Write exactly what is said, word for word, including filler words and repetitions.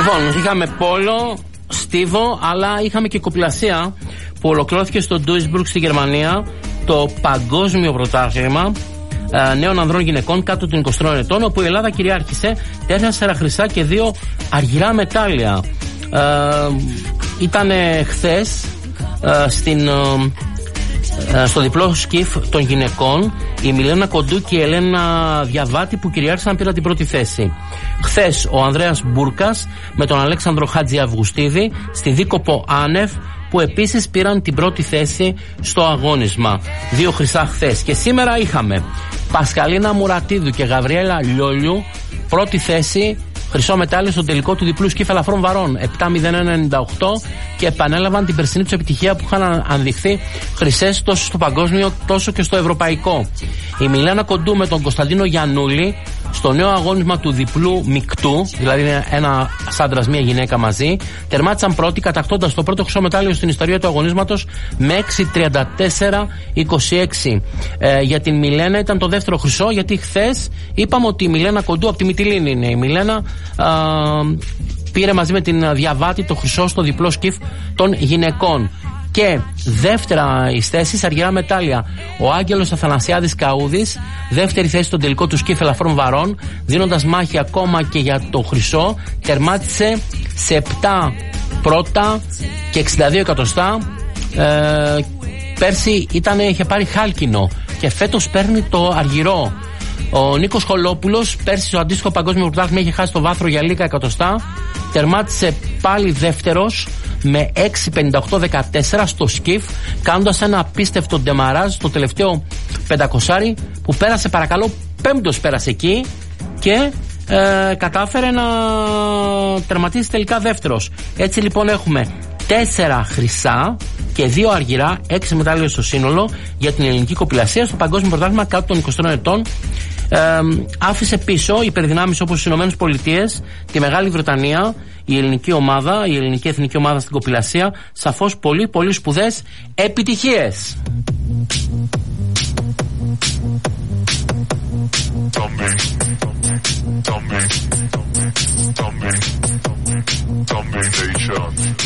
Λοιπόν, είχαμε πόλο, στίβο, αλλά είχαμε και κοπηλασία που ολοκληρώθηκε στο Duisburg στη Γερμανία, το παγκόσμιο πρωτάθλημα ε, νέων ανδρών γυναικών κάτω των είκοσι τριών ετών, όπου η Ελλάδα κυριάρχησε τέσσερα χρυσά και δύο αργυρά μετάλλια. Ε, ήταν χθες ε, στην... Ε, στο διπλό σκιφ των γυναικών η Μιλένα Κοντού και η Ελένα Διαβάτη που κυριάρχησαν πήραν την πρώτη θέση. Χθες ο Ανδρέας Μπούρκας με τον Αλέξανδρο Χάτζη Αυγουστίδη στη δίκοπο άνευ που επίσης πήραν την πρώτη θέση στο αγώνισμα. Δύο χρυσά χθες. Και σήμερα είχαμε Πασχαλίνα Μουρατίδου και Γαβριέλα Λιόλιου πρώτη θέση, χρυσό μετάλλιο στο τελικό του διπλού σκιφ ελαφρών βαρών επτά μηδέν ένα ενενήντα οκτώ και επανέλαβαν την περσινή τους επιτυχία που είχαν ανδειχθεί χρυσές τόσο στο παγκόσμιο τόσο και στο ευρωπαϊκό. Η Μιλένα Κοντού με τον Κωνσταντίνο Γιαννούλη στο νέο αγώνισμα του διπλού μεικτού, δηλαδή ένα άντρας μία γυναίκα μαζί, τερμάτισαν πρώτοι κατακτώντας το πρώτο χρυσό μετάλλιο στην ιστορία του αγωνίσματος με έξι τριάντα τέσσερα είκοσι έξι. Ε, για την Μιλένα ήταν το δεύτερο χρυσό, γιατί χθες είπαμε ότι η Μιλένα Κοντού από τη Μυτιλίνη είναι. Η Μιλένα α, πήρε μαζί με την Διαβάτη το χρυσό στο διπλό σκιφ των γυναικών. Και δεύτερα εις θέσεις αργυρά μετάλλια. Ο Άγγελος Αθανασιάδης Καούδης, δεύτερη θέση στον τελικό του σκιφ ελαφρών βαρών, δίνοντας μάχη ακόμα και για το χρυσό, τερμάτισε σε επτά πρώτα και εξήντα δύο εκατοστά. Ε, πέρσι ήταν, είχε πάρει χάλκινο και φέτος παίρνει το αργυρό. Ο Νίκος Χολόπουλος πέρσι στο αντίστοιχο παγκόσμιο πρωτάθλημα είχε χάσει το βάθρο για λίγα εκατοστά, τερμάτισε πάλι δεύτερος με έξι πενήντα οκτώ δεκατέσσερα στο σκιφ, κάνοντας ένα απίστευτο ντεμαράζ στο τελευταίο πεντακόσάρι που πέρασε, παρακαλώ, πέμπτος πέρασε εκεί και ε, κατάφερε να τερματίσει τελικά δεύτερος. Έτσι λοιπόν έχουμε τέσσερα χρυσά και δύο αργυρά, έξι μετάλλια στο σύνολο για την ελληνική κοπηλασία στο παγκόσμιο πρωτάθλημα κάτω των είκοσι τριών ετών. Ε, άφησε πίσω υπερδυνάμεις όπως οι Ηνωμένες Πολιτείες, τη Μεγάλη Βρετανία, η ελληνική ομάδα, η ελληνική εθνική ομάδα στην κοπηλασία. Σαφώς πολύ πολύ σπουδαίες επιτυχίες.